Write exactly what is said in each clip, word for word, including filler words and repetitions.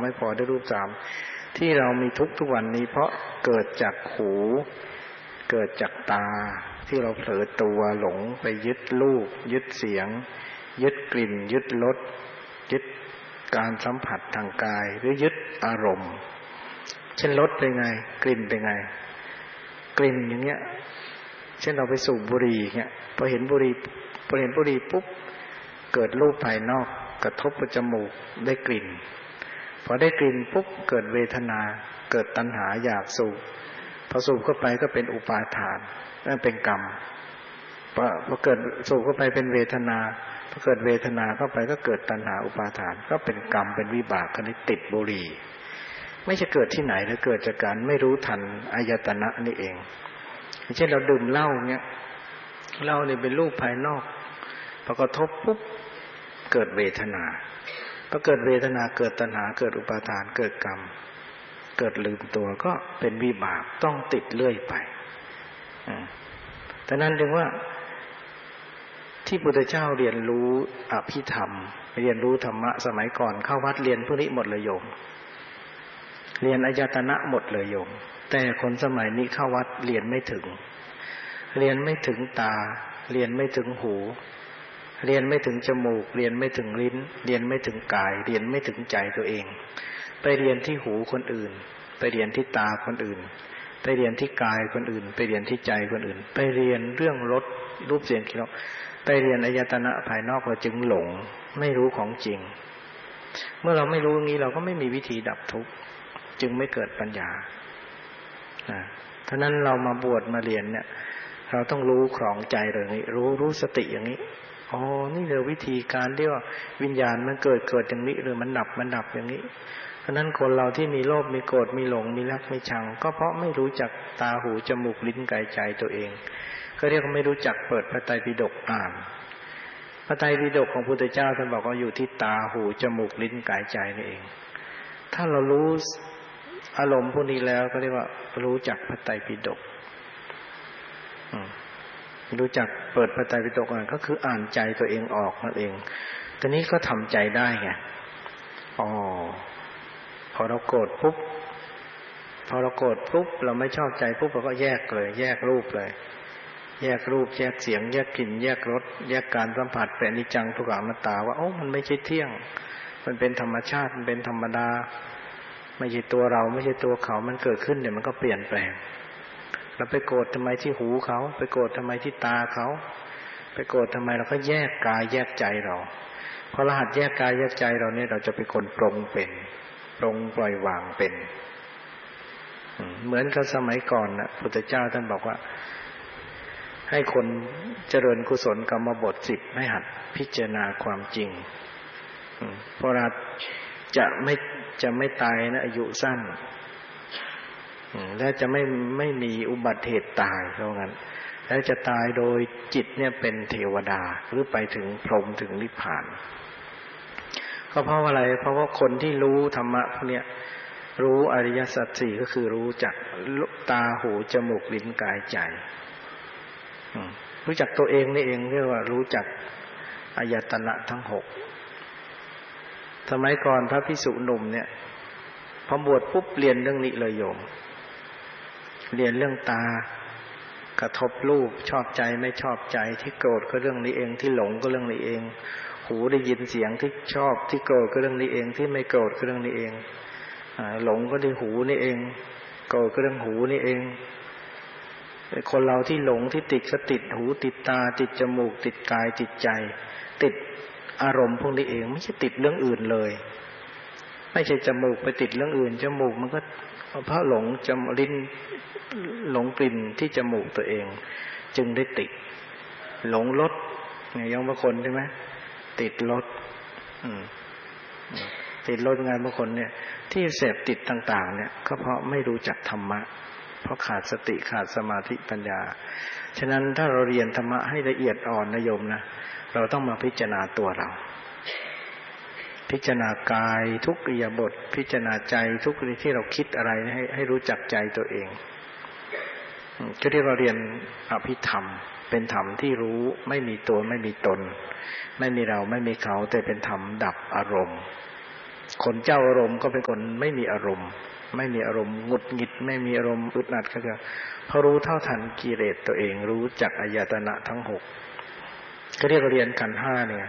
ไม่พอได้รูปสามที่เรามีทุกทุกวันนี้เพราะเกิดจากหูเกิดจากตาที่เราเผลอตัวหลงไปยึดรูปยึดเสียงยึดกลิ่นยึดรสยึดการสัมผัสทางกายหรือยึดอารมณ์เช่นรสเป็นไงกลิ่นเป็นไงกลิ่นอย่างเงี้ยเช่นเราไปสูบบุหรี่เงี้ยพอเห็นบุหรี่พอเห็นบุหรี่ปุ๊บเกิดรูปภายนอกกระทบกับจมูกได้กลิ่นพอได้กลิ่นปุ๊บเกิดเวทนาเกิดตัณหาอยากสูบพอสูบเข้าไปก็เป็นอุปาทานนั่นเป็นกรรมพอพอเกิดสูบเข้าไปเป็นเวทนาพอเกิดเวทนาเข้าไปก็เกิดตัณหาอุปาทานก็เป็นกรรมเป็นวิบากคณิติดบุหรี่ไม่ใช่เกิดที่ไหนแล้วเกิดจากการไม่รู้ทันอายตนะนี่เองเช่นเราดื่มเหล้าเงี้ยเหล้าเนี่ยเป็นรูปภายนอกพอกระทบปุ๊บเกิดเวทนาพอเกิดเวทนาเกิดตัณหาเกิดอุปาทานเกิดกรรมเกิดลืมตัวก็เป็นวิบากต้องติดเรื่อยไปแต่นั้นจึงว่าที่พุทธเจ้าเรียนรู้อภิธรรมเรียนรู้ธรรมะสมัยก่อนเข้าวัดเรียนพวกนี้หมดเลยโยมเรียนอายตนะหมดเลยโยมแต่คนสมัยนี้เข้าวัดเรียนไม่ถึงเรียนไม่ถึงตาเรียนไม่ถึงหูเรียนไม่ถึงจมูกเรียนไม่ถึงลิ้นเรียนไม่ถึงกายเรียนไม่ถึงใจตัวเองไปเรียนที่หูคนอื่นไปเรียนที่ตาคนอื่นไปเรียนที่กายคนอื่นไปเรียนที่ใจคนอื่นไปเรียนเรื่องรสรูปเสียงกลิ่นรสไปเรียนอายตนะภายนอกเราจึงหลงไม่รู้ของจริงเมื่อเราไม่รู้อย่างนี้เราก็ไม่มีวิธีดับทุกข์จึงไม่เกิดปัญญานะฉะนั้นเรามาบวชมาเรียนเนี่ยเราต้องรู้ครองใจเรื่องนี้รู้รู้สติอย่างนี้อ๋อนี่เลยวิธีการที่ว่าวิญญาณมันเกิดเกิดอย่างนี้หรือมันดับมันดับอย่างนี้เพราะนั้นคนเราที่มีโลภมีโกรธมีหลงมีรักมีชังก็เพราะไม่รู้จักตาหูจมูกลิ้นกายใจตัวเองก็เรียกว่าไม่รู้จักเปิดพระไตรปิฎกอ่านพระไตรปิฎกของพุทธเจ้าท่านบอกว่าอยู่ที่ตาหูจมูกลิ้นกายใจนี่เองถ้าเรารู้อารมณ์พวกนี้แล้วก็เรียกว่ารู้จักพระไตรปิฎกรู้จักเปิดพระไตรปิฎกอ่านก็คืออ่านใจตัวเองออกนั่นเองตอนนี้ก็ทำใจได้ไงอ๋อพอเราโกรธปุ๊บพอเราโกรธปุ๊บเราไม่ชอบใจปุ๊บเราก็แยกเลยแยกรูปเลยแยกรูปแยกเสียงแยกกลิ่นแยกรสแยกการสัมผัสเป็นอนิจจังทุกขังอนัตตาว่าโอ้มันไม่ใช่เที่ยงมันเป็นธรรมชาติมันเป็นธรรมดาไม่ใช่ตัวเราไม่ใช่ตัวเขามันเกิดขึ้นเดี๋ยวมันก็เปลี่ยนแปลงเราไปโกรธทำไมที่หูเขาไปโกรธทำไมที่ตาเขาไปโกรธทำไมเราก็แยกกายแยกใจเราพอรหัสแยกกายแยกใจเราเนี่ยเราจะเป็นคนปรงเป็นปรงปล่อยวางเป็นเหมือนกับสมัยก่อนนะพุทธเจ้าท่านบอกว่าให้คนเจริญกุศลกรรมบทสิบให้หัดพิจารณาความจริงเพราะเราจะไม่จะไม่ตายนะอายุสั้นและจะไม่ไม่มีอุบัติเหตุตายเพราะงั้นแล้วจะตายโดยจิตเนี่ยเป็นเทวดาหรือไปถึงพรหมถึงนิพพานก็เพราะอะไรเพราะว่าคนที่รู้ธรรมะพวกเนี้ยรู้อริยสัจสี่ก็คือรู้จักตาหูจมูกลิ้นกายใจรู้จักตัวเองนี่เองเรียกว่ารู้จักอายตนะทั้งหกสมัยก่อนพระภิกษุหนุ่มเนี่ยพอบวชปุ๊บเรียนเรื่องนี้เลยโยมเรียนเรื่องตากระทบรูปชอบใจไม่ชอบใจที่โกรธก็เรื่องนี้เองที่หลงก็เรื่องนี้เองหูได้ยินเสียงที่ชอบที่โกรธก็เรื่องนี้เองที่ไม่โกรธก็เรื่องนี้เองหลงก็ที่หูนี่เองโกรธก็เรื่องหูนี่เองคนเราที่หลงที่ติดก็ติดหูติดตาติดจมูกติดกายติดใจติดอารมณ์พวกนี้เองไม่ใช่ติดเรื่องอื่นเลยไม่ใช่จมูกไปติดเรื่องอื่นจมูกมันก็เพราะหลงจมลิ้นหลงกลิ่นที่จมูกตัวเองจึงได้ติดหลงรสอย่างบางคนใช่ไหมติดรสติดรสงานบางคนเนี่ยที่เสพติดต่างๆเนี่ยก็เพราะไม่รู้จักธรรมะเพราะขาดสติขาดสมาธิปัญญาฉะนั้นถ้าเราเรียนธรรมะให้ละเอียดอ่อนนะโยมนะเราต้องมาพิจารณาตัวเราพิจารณากายทุกอิริยาบถพิจารณาใจทุกที่เราคิดอะไรให้ให้รู้จักใจตัวเองก็ที่เราเรียนอภิธรรมเป็นธรรมที่รู้ไม่มีตัวไม่มีตนไม่มีเราไม่มีเขาแต่เป็นธรรมดับอารมณ์คนเจ้าอารมณ์ก็เป็นคนไม่มีอารมณ์ไม่มีอารมณ์หงุดหงิดไม่มีอารมณ์อึดอัดก็จะพอรู้เท่าทันกิเลสตัวเองรู้จักอายตนะทั้งหกก็เรียกเรียนขันธ์ห้าเนี่ย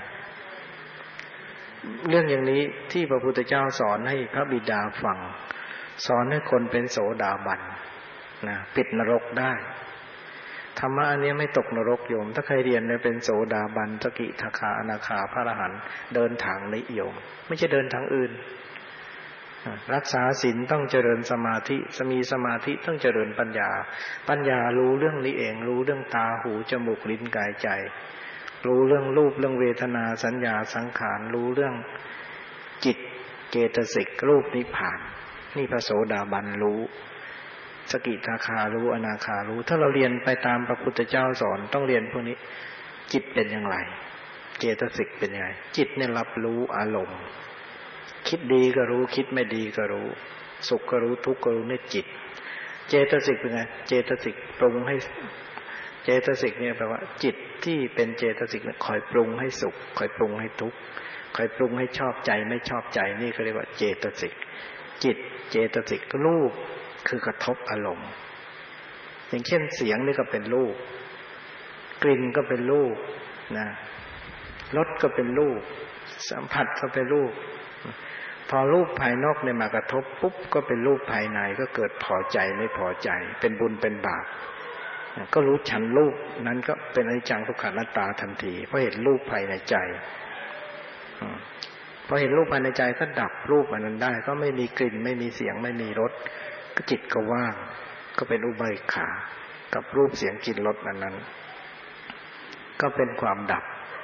เรื่องอย่างนี้ที่พระพุทธเจ้าสอนให้พระบิดาฟังสอนให้คนเป็นโสดาบันนะปิดนรกได้ธรรมะอันนี้ไม่ตกนรกโยมถ้าใครเรียนเนี่ยเป็นโสดาบันสกิทาคาอนาคาพระอรหันต์เดินทางนี้โยมไม่ใช่เดินทางอื่นรักษาศีลต้องเจริญสมาธิมีสมาธิต้องเจริญปัญญาปัญญารู้เรื่องนี้เองรู้เรื่องตาหูจมูกลิ้นกายใจรู้เรื่องรูปเรื่องเวทนาสัญญาสังขารรู้เรื่องจิตเจตสิกรูปนิพพานนี่พระโสดาบันรู้สกิทาคารู้อนาคารู้ถ้าเราเรียนไปตามพระพุทธเจ้าสอนต้องเรียนพวกนี้จิตเป็นอย่างไรเจตสิกเป็นยังไงจิตเนี่ยรับรู้อารมณ์คิดดีก็รู้คิดไม่ดีก็รู้สุขก็รู้ทุกข์ก็รู้ในจิตเจตสิกเป็นไงเจตสิกปรุงให้เจตสิกเนี่ยแปลว่าจิตที่เป็นเจตสิกเนี่ยคอยปรุงให้สุขคอยปรุงให้ทุกข์คอยปรุงให้ชอบใจไม่ชอบใจนี่เขาเรียกว่าเจตสิกจิตเจตสิกรูปคือกระทบอารมณ์อย่างเช่นเสียงนี่ก็เป็นรูปกลิ่นก็เป็นรูปนะรสก็เป็นรูปสัมผัสก็เป็นรูปพอรูปภายนอกเนี่ยมากระทบปุ๊บก็เป็นรูปภายในก็เกิดพอใจไม่พอใจเป็นบุญเป็นบาปก็รู้ชันรูปนั้นก็เป็นอนิจจังทุกขังอนัตตาทันทีเพราะเห็นรูปภายในใจพอเห็นรูปภายในใจก็ดับรูปอันนั้นได้ก็ไม่มีกลิ่นไม่มีเสียงไม่มีรสก็จิตก็ว่างก็เป็นอุเบกขากับรูปเสียงกลิ่นรสอันนั้นก็เป็นความดับ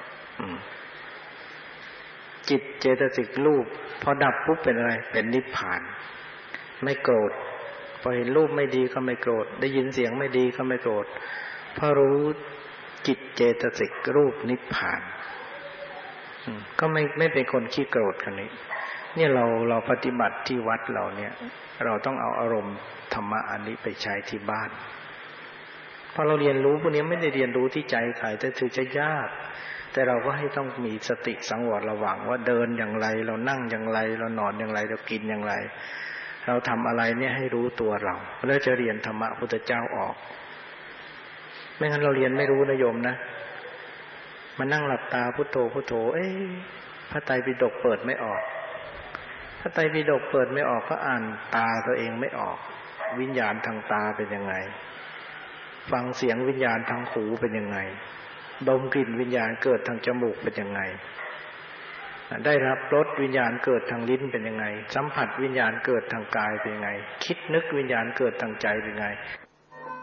จิตเจตสิกรูปพอดับปุ๊บเป็นอะไรเป็นนิพพานไม่โกรธพอเห็นรูปไม่ดีก็ไม่โกรธได้ยินเสียงไม่ดีก็ไม่โกรธพอรู้จิตเจตสิกรูปนิพพานก็ไม่ไม่เป็นคนขี้โกรธคนนี้เนี่ยเราเราปฏิบัติที่วัดเราเนี่ยเราต้องเอาอารมณ์ธรรมะอันนี้ไปใช้ที่บ้านพอเราเรียนรู้พวกนี้ไม่ได้เรียนรู้ที่ใจใครแต่ถือจะยากแต่เราก็ให้ต้องมีสติสังวรระวังว่าเดินอย่างไรเรานั่งอย่างไรเรานอนอย่างไรเรากินอย่างไรเราทำอะไรเนี่ยให้รู้ตัวเราแล้วจะเรียนธรรมะพุทธเจ้าออกไม่งั้นเราเรียนไม่รู้นะโยมนะมานั่งหลับตาพุทโธพุทโธเอ๊ะพระไตรปิฎกเปิดไม่ออกพระไตรปิฎกเปิดไม่ออกก็อ่านตาตัวเองไม่ออกวิญญาณทางตาเป็นยังไงฟังเสียงวิญญาณทางหูเป็นยังไงดมกลิ่นวิญญาณเกิดทางจมูกเป็นยังไงได้รับรสวิญญาณเกิดทางลิ้นเป็นยังไงสัมผัสวิญญาณเกิดทางกายเป็นยังไงคิดนึกวิญญาณเกิดทางใจเป็นยังไง